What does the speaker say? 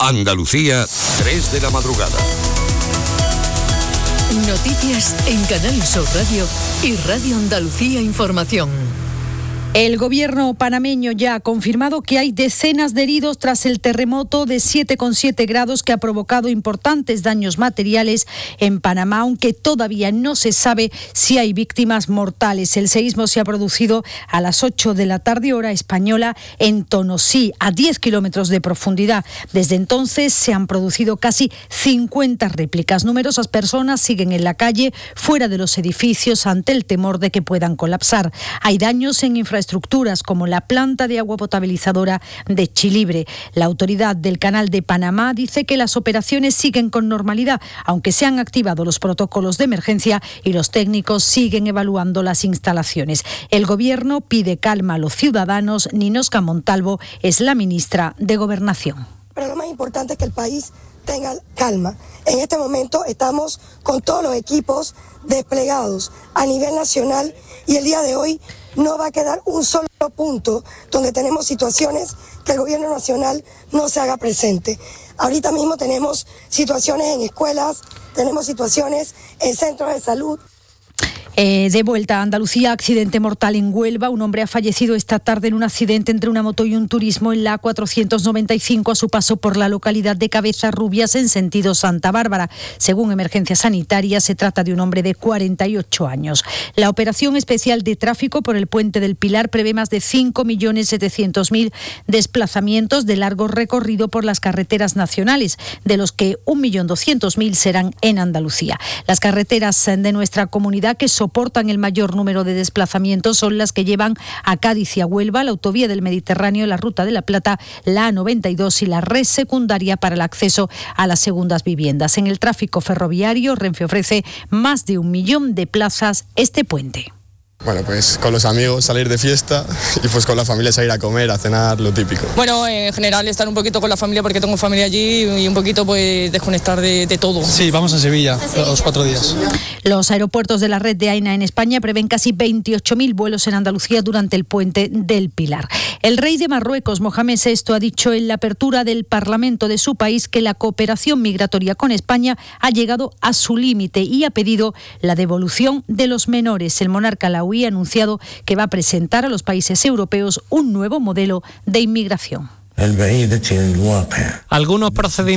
Andalucía, 3 de la madrugada. Noticias en Canal Sur Radio y Radio Andalucía Información. El gobierno panameño ya ha confirmado que hay decenas de heridos tras el terremoto de 7,7 grados que ha provocado importantes daños materiales en Panamá, aunque todavía no se sabe si hay víctimas mortales. El seísmo se ha producido a las 8 de la tarde, hora española, en Tonosí, a 10 kilómetros de profundidad. Desde entonces se han producido casi 50 réplicas. Numerosas personas siguen en la calle, fuera de los edificios, ante el temor de que puedan colapsar. Hay daños en infraestructuras como la planta de agua potabilizadora de Chilibre. La autoridad del Canal de Panamá dice que las operaciones siguen con normalidad, aunque se han activado los protocolos de emergencia y los técnicos siguen evaluando las instalaciones. El gobierno pide calma a los ciudadanos. Ninosca Montalvo es la ministra de Gobernación. Pero lo más importante es que el país tenga calma. En este momento estamos con todos los equipos desplegados a nivel nacional y el día de hoy no va a quedar un solo punto donde tenemos situaciones que el gobierno nacional no se haga presente. Ahorita mismo tenemos situaciones en escuelas, tenemos situaciones en centros de salud. De vuelta a Andalucía, accidente mortal en Huelva. Un hombre ha fallecido esta tarde en un accidente entre una moto y un turismo en la A495 a su paso por la localidad de Cabezarrubias en sentido Santa Bárbara. Según Emergencias Sanitarias, se trata de un hombre de 48 años. La operación especial de tráfico por el Puente del Pilar prevé más de 5.700.000 desplazamientos de largo recorrido por las carreteras nacionales, de los que 1.200.000 serán en Andalucía. Las carreteras de nuestra comunidad que soportan el mayor número de desplazamientos son las que llevan a Cádiz y a Huelva, la autovía del Mediterráneo, la Ruta de la Plata, la A92 y la red secundaria para el acceso a las segundas viviendas. En el tráfico ferroviario, Renfe ofrece más de 1 millón de plazas este puente. Bueno, pues con los amigos salir de fiesta y pues con la familia salir a comer, a cenar, lo típico. Bueno, en general estar un poquito con la familia porque tengo familia allí y un poquito pues desconectar de todo. Sí, vamos a Sevilla los 4 días. Los aeropuertos de la red de AENA en España prevén casi 28.000 vuelos en Andalucía durante el Puente del Pilar. El rey de Marruecos, Mohamed VI, ha dicho en la apertura del Parlamento de su país que la cooperación migratoria con España ha llegado a su límite y ha pedido la devolución de los menores. El monarca alauí ha anunciado que va a presentar a los países europeos un nuevo modelo de inmigración. Algunos procedimientos